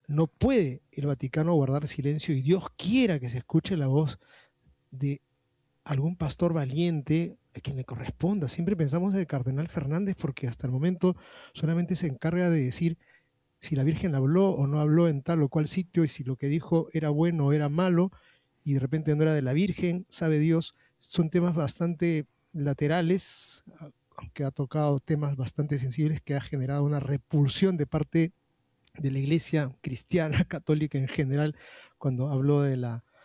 no puede el Vaticano guardar silencio y Dios quiera que se escuche la voz de algún pastor valiente a quien le corresponda. Siempre pensamos en el cardenal Fernández porque hasta el momento solamente se encarga de decir si la Virgen habló o no habló en tal o cual sitio y si lo que dijo era bueno o era malo y de repente no era de la Virgen, sabe Dios. Son temas bastante laterales, aunque ha tocado temas bastante sensibles que ha generado una repulsión de parte de la Iglesia cristiana, católica en general, cuando habló de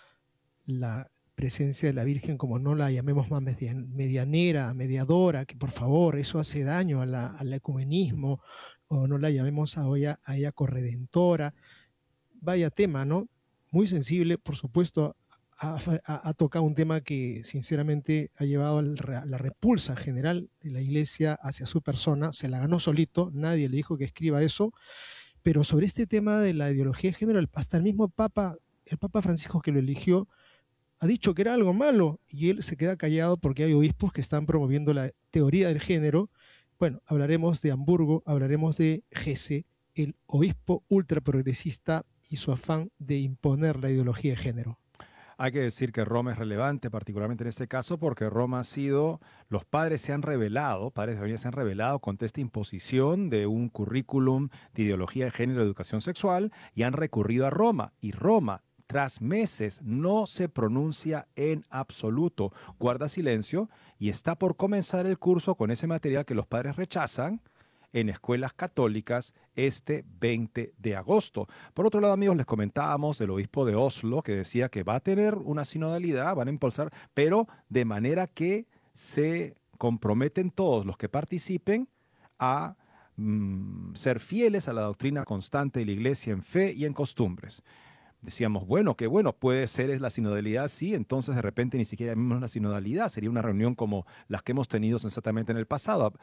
la presencia de la Virgen, como no la llamemos más medianera, mediadora, que por favor, eso hace daño al ecumenismo, o no la llamemos a ella corredentora. Vaya tema, ¿no? Muy sensible, por supuesto, ha tocado un tema que sinceramente ha llevado a la repulsa general de la Iglesia hacia su persona, se la ganó solito, nadie le dijo que escriba eso, pero sobre este tema de la ideología de género, hasta el mismo Papa, el Papa Francisco que lo eligió, ha dicho que era algo malo y él se queda callado porque hay obispos que están promoviendo la teoría del género. Bueno, hablaremos de Hamburgo, hablaremos de Hesse, el obispo ultraprogresista y su afán de imponer la ideología de género. Hay que decir que Roma es relevante, particularmente en este caso, porque Roma ha sido, los padres se han rebelado, padres de familia se han rebelado contra esta imposición de un currículum de ideología de género y educación sexual y han recurrido a Roma. Y Roma, tras meses, no se pronuncia en absoluto, guarda silencio y está por comenzar el curso con ese material que los padres rechazan en escuelas católicas este 20 de agosto. Por otro lado, amigos, les comentábamos del obispo de Oslo que decía que va a tener una sinodalidad, van a impulsar, pero de manera que se comprometen todos los que participen a ser fieles a la doctrina constante de la Iglesia en fe y en costumbres. Decíamos, bueno, qué bueno, puede ser la sinodalidad, sí, entonces de repente ni siquiera vimos la sinodalidad, sería una reunión como las que hemos tenido sensatamente en el pasado,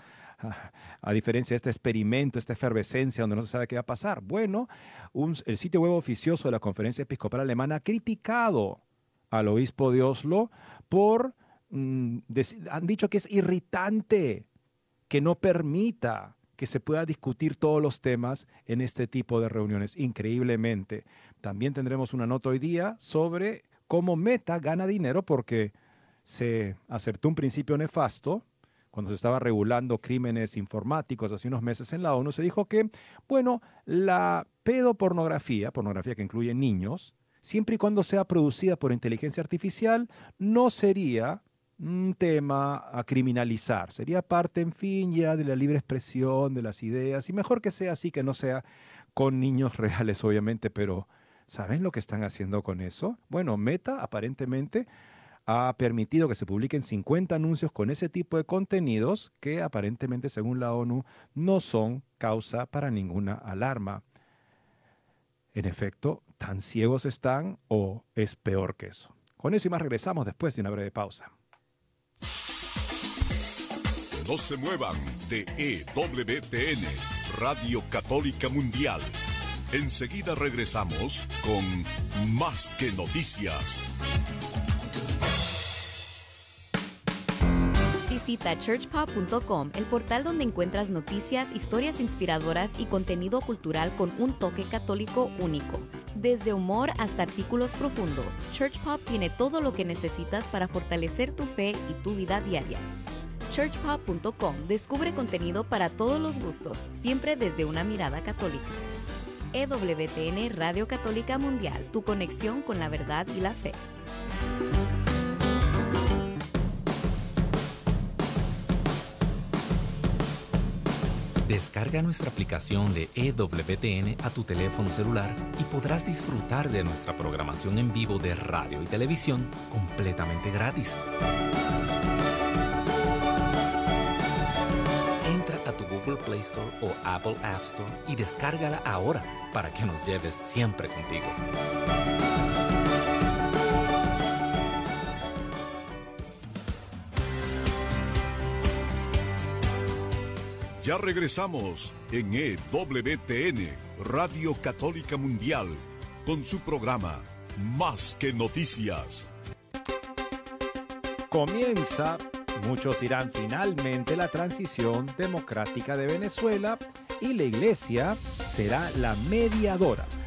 a diferencia de este experimento, esta efervescencia donde no se sabe qué va a pasar. Bueno, el sitio web oficioso de la Conferencia Episcopal Alemana ha criticado al obispo de Oslo por, han dicho que es irritante que no permita que se pueda discutir todos los temas en este tipo de reuniones, increíblemente. También tendremos una nota hoy día sobre cómo Meta gana dinero porque se aceptó un principio nefasto cuando se estaba regulando crímenes informáticos hace unos meses en la ONU. Se dijo que, bueno, la pedopornografía, pornografía que incluye niños, siempre y cuando sea producida por inteligencia artificial, no sería un tema a criminalizar. Sería parte, en fin, ya de la libre expresión, de las ideas, y mejor que sea así, que no sea con niños reales, obviamente, pero ¿saben lo que están haciendo con eso? Bueno, Meta aparentemente ha permitido que se publiquen 50 anuncios con ese tipo de contenidos que aparentemente, según la ONU, no son causa para ninguna alarma. En efecto, ¿tan ciegos están o es peor que eso? Con eso y más regresamos después de una breve pausa. No se muevan de EWTN, Radio Católica Mundial. Enseguida regresamos con Más que Noticias. Visita churchpop.com, el portal donde encuentras noticias, historias inspiradoras y contenido cultural con un toque católico único. Desde humor hasta artículos profundos, Churchpop tiene todo lo que necesitas para fortalecer tu fe y tu vida diaria. churchpop.com descubre contenido para todos los gustos, siempre desde una mirada católica. EWTN Radio Católica Mundial, tu conexión con la verdad y la fe. Descarga nuestra aplicación de EWTN a tu teléfono celular y podrás disfrutar de nuestra programación en vivo de radio y televisión completamente gratis. Entra a tu Google Play Store o Apple App Store y descárgala ahora para que nos lleves siempre contigo. Ya regresamos en EWTN, Radio Católica Mundial, con su programa Más que Noticias. Comienza, muchos dirán finalmente, la transición democrática de Venezuela y la Iglesia será la mediadora.